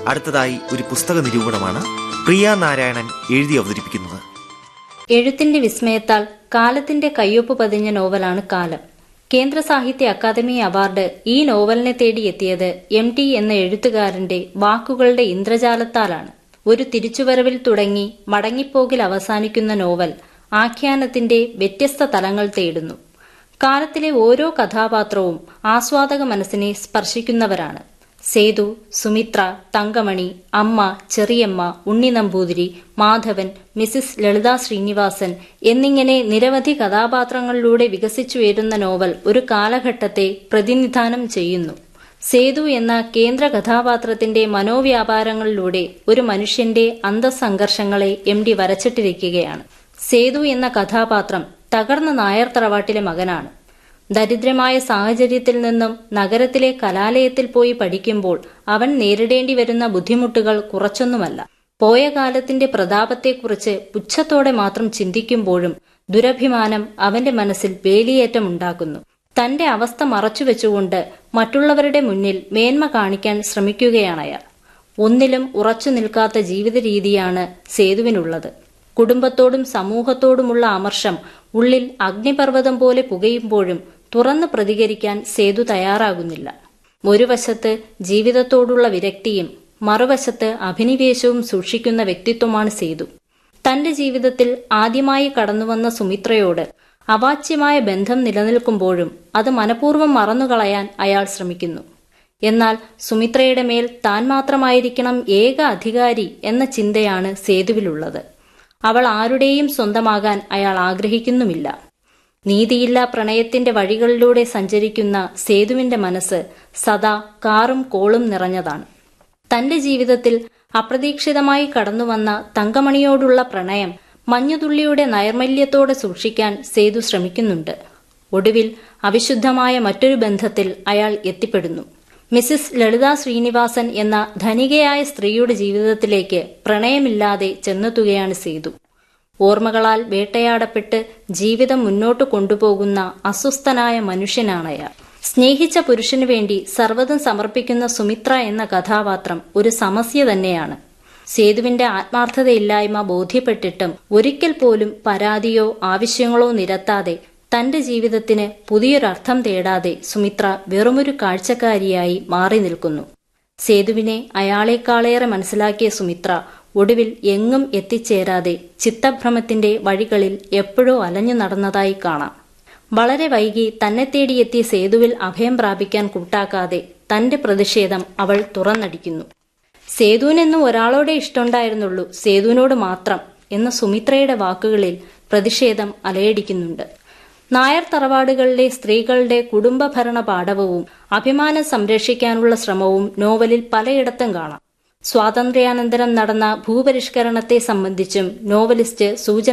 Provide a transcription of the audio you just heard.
അടുത്തതായി ഒരു പുസ്തക നിരൂപണമാണ് പ്രിയ നാരായണൻ എഴുതി അവതരിപ്പിക്കുന്നത്. എഴുത്തിന്റെ വിസ്മയത്താൽ കാലത്തിന്റെ കയ്യൊപ്പ് പതിഞ്ഞ നോവലാണ് കാലം. കേന്ദ്ര സാഹിത്യ അക്കാദമി അവാർഡ് ഈ നോവലിനെ തേടിയെത്തിയത് MT എന്ന എഴുത്തുകാരന്റെ വാക്കുകളുടെ ഇന്ദ്രജാലത്താലാണ്. ഒരു തിരിച്ചുവരവിൽ തുടങ്ങി മടങ്ങിപ്പോകിൽ അവസാനിക്കുന്ന നോവൽ ആഖ്യാനത്തിന്റെ വ്യത്യസ്ത തലങ്ങൾ തേടുന്നു. കാലത്തിലെ ഓരോ കഥാപാത്രവും ആസ്വാദക മനസ്സിനെ സ്പർശിക്കുന്നവരാണ്. സേതു, സുമിത്ര, തങ്കമണി, അമ്മ, ചെറിയമ്മ, ഉണ്ണി നമ്പൂതിരി, മാധവൻ, മിസിസ് ലളിത ശ്രീനിവാസൻ എന്നിങ്ങനെ നിരവധി കഥാപാത്രങ്ങളിലൂടെ വികസിച്ചുയരുന്ന നോവൽ ഒരു കാലഘട്ടത്തെ പ്രതിനിധാനം ചെയ്യുന്നു. സേതു എന്ന കേന്ദ്ര കഥാപാത്രത്തിന്റെ മനോവ്യാപാരങ്ങളിലൂടെ ഒരു മനുഷ്യന്റെ അന്തസ്സംഘർഷങ്ങളെ MT വരച്ചിട്ടിരിക്കുകയാണ്. സേതു എന്ന കഥാപാത്രം തകർന്ന നായർ തറവാട്ടിലെ മകനാണ്. ദരിദ്രമായ സാഹചര്യത്തിൽ നിന്നും നഗരത്തിലെ കലാലയത്തിൽ പോയി പഠിക്കുമ്പോൾ അവൻ നേരിടേണ്ടി വരുന്ന ബുദ്ധിമുട്ടുകൾ കുറച്ചൊന്നുമല്ല. പോയ കാലത്തിന്റെ പ്രതാപത്തെക്കുറിച്ച് പുച്ഛത്തോടെ മാത്രം ചിന്തിക്കുമ്പോഴും ദുരഭിമാനം അവന്റെ മനസ്സിൽ വേലിയേറ്റമുണ്ടാക്കുന്നു. തന്റെ അവസ്ഥ മറച്ചുവെച്ചുകൊണ്ട് മറ്റുള്ളവരുടെ മുന്നിൽ മേന്മ കാണിക്കാൻ ശ്രമിക്കുകയാണയാൾ. ഒന്നിലും ഉറച്ചു നിൽക്കാത്ത ജീവിത രീതിയാണ് സേതുവിനുള്ളത്. കുടുംബത്തോടും സമൂഹത്തോടുമുള്ള അമർഷം ഉള്ളിൽ അഗ്നിപർവ്വതം പോലെ പുകയുമ്പോഴും തുറന്നു പ്രതികരിക്കാൻ സേതു തയ്യാറാകുന്നില്ല. ഒരു വശത്ത് ജീവിതത്തോടുള്ള വിരക്തിയും മറുവശത്ത് അഭിനിവേശവും സൂക്ഷിക്കുന്ന വ്യക്തിത്വമാണ് സേതു. തന്റെ ജീവിതത്തിൽ ആദ്യമായി കടന്നുവന്ന സുമിത്രയോട് അവാച്യമായ ബന്ധം നിലനിൽക്കുമ്പോഴും അത് മനഃപൂർവ്വം മറന്നുകളയാൻ അയാൾ ശ്രമിക്കുന്നു. എന്നാൽ സുമിത്രയുടെ മേൽ താൻ മാത്രമായിരിക്കണം ഏക അധികാരി എന്ന ചിന്തയാണ് സേതുവിലുള്ളത്. അവൾ ആരുടെയും സ്വന്തമാകാൻ അയാൾ ആഗ്രഹിക്കുന്നുമില്ല. നീതിയില്ല പ്രണയത്തിന്റെ വഴികളിലൂടെ സഞ്ചരിക്കുന്ന സേതുവിന്റെ മനസ്സ് സദാ കാറും കോളും നിറഞ്ഞതാണ്. തന്റെ ജീവിതത്തിൽ അപ്രതീക്ഷിതമായി കടന്നുവന്ന തങ്കമണിയോടുള്ള പ്രണയം മഞ്ഞുതുള്ളിയുടെ നൈർമല്യത്തോടെ സൂക്ഷിക്കാൻ സേതു ശ്രമിക്കുന്നുണ്ട്. ഒടുവിൽ അവിശുദ്ധമായ മറ്റൊരു ബന്ധത്തിൽ അയാൾ എത്തിപ്പെടുന്നു. മിസിസ് ലളിത ശ്രീനിവാസൻ എന്ന ധനികയായ സ്ത്രീയുടെ ജീവിതത്തിലേക്ക് പ്രണയമില്ലാതെ ചെന്നെത്തുകയാണ് സേതു. ഓർമ്മകളാൽ വേട്ടയാടപ്പെട്ട് ജീവിതം മുന്നോട്ടു കൊണ്ടുപോകുന്ന അസ്വസ്ഥനായ മനുഷ്യനാണയാൾ. സ്നേഹിച്ച പുരുഷനു വേണ്ടി സർവ്വതും സമർപ്പിക്കുന്ന സുമിത്ര എന്ന കഥാപാത്രം ഒരു സമസ്യ തന്നെയാണ്. സേതുവിന്റെ ആത്മാർത്ഥതയില്ലായ്മ ബോധ്യപ്പെട്ടിട്ടും ഒരിക്കൽ പോലും പരാതിയോ ആവശ്യങ്ങളോ നിരത്താതെ തന്റെ ജീവിതത്തിന് പുതിയൊരർത്ഥം തേടാതെ സുമിത്ര വെറുമൊരു കാഴ്ചക്കാരിയായി മാറി നിൽക്കുന്നു. സേതുവിനെ അയാളെക്കാളേറെ മനസ്സിലാക്കിയ സുമിത്ര ഒടുവിൽ എങ്ങും എത്തിച്ചേരാതെ ചിത്തഭ്രമത്തിന്റെ വഴികളിൽ എപ്പോഴോ അലഞ്ഞു നടന്നതായി കാണാം. വളരെ വൈകി തന്നെ തേടിയെത്തിയ സേതുവിൽ അഭയം പ്രാപിക്കാൻ കൂട്ടാക്കാതെ തന്റെ പ്രതിഷേധം അവൾ തുറന്നടിക്കുന്നു. സേതുവിനെന്നും ഒരാളോടെ ഇഷ്ടമുണ്ടായിരുന്നുള്ളൂ, സേതുവിനോട് മാത്രം എന്ന സുമിത്രയുടെ വാക്കുകളിൽ പ്രതിഷേധം അലയടിക്കുന്നുണ്ട്. നായർ തറവാടുകളിലെ സ്ത്രീകളുടെ കുടുംബഭരണ പാടവവും അഭിമാനം സംരക്ഷിക്കാനുള്ള ശ്രമവും നോവലിൽ പലയിടത്തും കാണാം. സ്വാതന്ത്ര്യാനന്തരം നടന്ന ഭൂപരിഷ്കരണത്തെ സംബന്ധിച്ചും നോവലിസ്റ്റ് സൂചന